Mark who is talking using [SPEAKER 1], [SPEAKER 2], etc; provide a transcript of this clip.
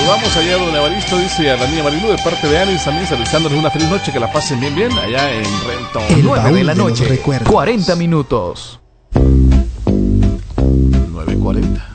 [SPEAKER 1] saludamos allá a don Evaristo, dice a la niña Marilu, de parte de Anis, también deseándoles una feliz noche, que la pasen bien, bien, allá en Renton.
[SPEAKER 2] El 9 de la noche, 40 minutos.
[SPEAKER 1] 9:40.